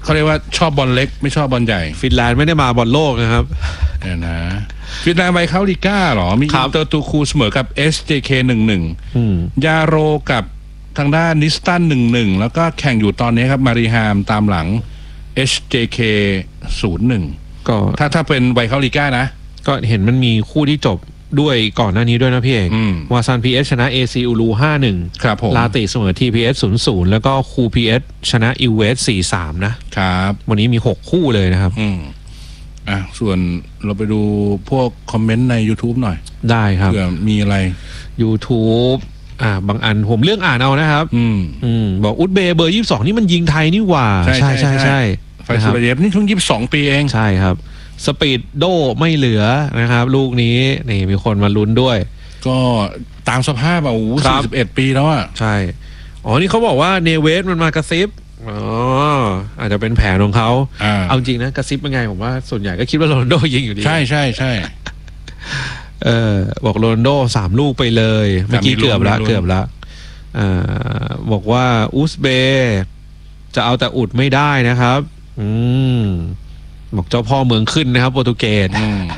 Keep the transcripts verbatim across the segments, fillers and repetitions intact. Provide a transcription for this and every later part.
เขาเรียกว่าชอบบอลเล็กไม่ชอบบอลใหญ่ฟินแลนด์ไม่ได้มาบอลโลกนะครับเนี่ยนะฟินแลนด์ไปเข้าลีก้าหรอมีอินเตอร์ตูคูเสมอกับ เอส เจ เค หนึ่งหนึ่ง ยาโรกับทางด้านนิสตันหนึ่งหนึ่งแล้วก็แข่งอยู่ตอนนี้ครับมาริฮามตามหลัง เอส เจ เค ศูนย์หนึ่งก็ถ้าถ้าเป็นไวเข้าลีก้านะก็เห็นมันมีคู่ที่จบด้วยก่อนหน้านี้ด้วยนะพี่เอกวาซานพีเอสชนะ เอ ซี อูรู ห้าหนึ่งครับผมลาติเสมอ ที พี เอส ศูนย์ศูนย์ แล้วก็คู พี เอส ชนะอิวเวส สี่สาม นะครับวันนี้มีหกคู่เลยนะครับอืมอ่ะส่วนเราไปดูพวกคอมเมนต์ใน YouTube หน่อยได้ครับเผื่อมีอะไร YouTube อ่าบางอันผมเรื่องอ่านเอานะครับอืมอืมบอกอุซเบย์เบอร์ยี่สิบสองนี่มันยิงไทยนี่หว่าใช่ใช่ใช่ใช่ไฟสุรเดชนี่เพิ่งยี่สิบสองปีเองใช่ครับสปีดโดไม่เหลือนะครับลูกนี้นี่มีคนมาลุ้นด้วยก็ตามสภาพอ่ะโอ้โหสี่สิบเอ็ดปีแล้วอ่ะใช่อ๋อนี่เขาบอกว่าเนเวสมันมากระซิบอ๋ออาจจะเป็นแผนของเขาเอาจริงนะกระซิบเป็นไงผมว่าส่วนใหญ่ก็คิดว่าโรนัลโดยิงอยู่ดีใช่ใช่ใช่เออบอกโรนัลโดสามลูกไปเลยเมื่อกี้เกือบแล้วเกือบแล้วอ่าบอกว่าอุซเบย์จะเอาแต่อุดไม่ได้นะครับอืมบอกเจ้าพ่อเมืองขึ้นนะครับโปรตุเกส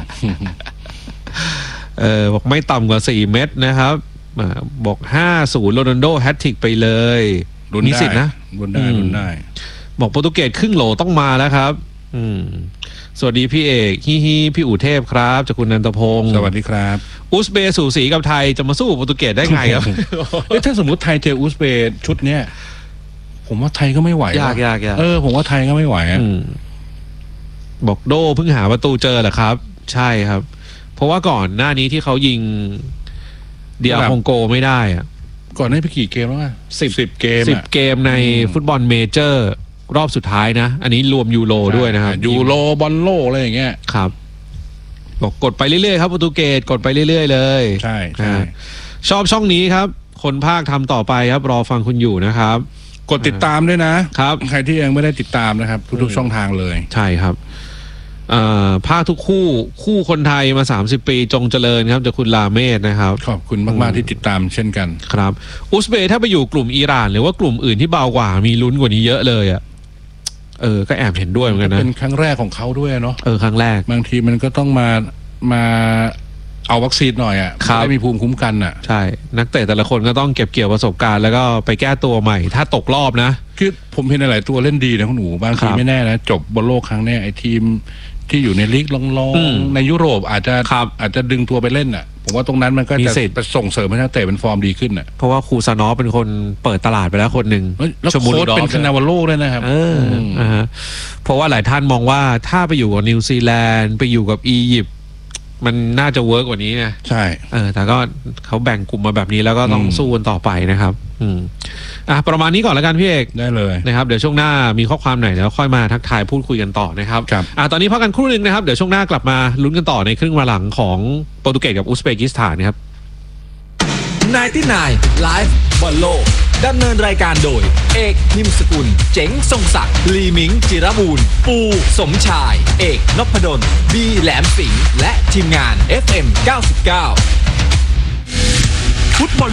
เออบอกไม่ต่ำกว่าสี่เม็ดนะครับบอกห้าศูนย์โรนัลโดแฮตทริกไปเลยมีสิทธินะลุ้นได้ลุ้นได้บอกโปรตุเกสครึ่งโหลต้องมาแล้วครับอืมสวัสดีพี่เอกฮิฮิพี่อู๋เทพครับจากคุณนันทพงศ์สวัสดีครับอุซเบย์สูสีกับไทยจะมาสู้โปรตุเกสได้ไงครับเอ้ยถ้าสมมติไทยเจออุซเบย์ชุดเนี้ยผมว่าไทยก็ไม่ไหวยากยากยากเออผมว่าไทยก็ไม่ไหวอ่ะบอกโดเพิ่งหาประตูเจอเหรอครับใช่ครับเพราะว่าก่อนหน้านี้ที่เขายิงเดียร์คองโกไม่ได้อ่ะก่อนหน้าไปกี่เกมแล้วอ่ะสิบสิบเกมสิบเกมในฟุตบอลเมเจอร์รอบสุดท้ายนะอันนี้รวมยูโรด้วยนะครับยูโรบอลโลกอะไรอย่างเงี้ยครับบอกกดไปเรื่อยๆครับโปรตุเกสกดไปเรื่อยๆเลยใช่ใช่ชอบช่องนี้ครับคนภาคทำต่อไปครับรอฟังคุณอยู่นะครับกดติดตามด้วยนะครับใครที่ยังไม่ได้ติดตามนะครับทุกๆช่องทางเลยใช่ครับภาคทุกคู่คู่คนไทยมาสามสิบปีจงเจริญครับจากคุณลาเมศนะครับขอบคุณมากๆที่ติดตามเช่นกันครับอุซเบย์ถ้าไปอยู่กลุ่มอิหร่านหรือว่ากลุ่มอื่นที่เบากว่ามีลุ้นกว่านี้เยอะเลยอ่ะเออก็แอบเห็นด้วยเหมือนกันนะเป็นครั้งแรกของเขาด้วยเนาะเออครั้งแรกบางทีมันก็ต้องมามาเอาวัคซีนหน่อยอ่ะไม่มีภูมิคุ้มกันอ่ะใช่นักเตะแต่ละคนก็ต้องเก็บเกี่ยวประสบการณ์แล้วก็ไปแก้ตัวใหม่ถ้าตกรอบนะคือผมเห็นหลายตัวเล่นดีนะคุณหนูบางทีไม่แน่นะจบบนโลกครั้งนี้ไอ้ทีมที่อยู่ในลีกลองๆในยุโรปอาจจะอาจจะดึงตัวไปเล่นอ่ะผมว่าตรงนั้นมันก็จะไปส่งเสริมให้นักเตะเป็นฟอร์มดีขึ้นอ่ะเพราะว่าครูซานอฟเป็นคนเปิดตลาดไปแล้วคนหนึ่งแล้วโค้ชเป็นคานาวาโลด้วยนะครับเออเพราะว่าหลายท่านมองว่าถ้าไปอยู่กับนิวซีแลนด์ไปอยู่กับอียิปต์มันน่าจะเวิร์กกว่านี้ไงใช่เออแต่ก็เขาแบ่งกลุ่มมาแบบนี้แล้วก็ต้องสู้กันต่อไปนะครับอืมอ่ะประมาณนี้ก่อนแล้วกันพี่เอกได้เลยนะครับเดี๋ยวช่วงหน้ามีข้อความไหนเดี๋ยวค่อยมาทักทายพูดคุยกันต่อนะครับครับอ่ะตอนนี้พักกันครู่นึงนะครับเดี๋ยวช่วงหน้ากลับมาลุ้นกันต่อในครึ่งเวลาหลังของโปรตุเกสกับอุซเบกิสถานนะครับไนน์ตี้ไนน์ไลฟ์บอลโลกดำเนินรายการโดยเอกนิมสกุลเจ๋งทรงศักดิ์ลีมิงจิรบูรณ์ปูสมชายเอกนพดลบีแหลมสิงห์และทีมงาน เอฟ เอ็ม เก้าสิบเก้าฟุตบอล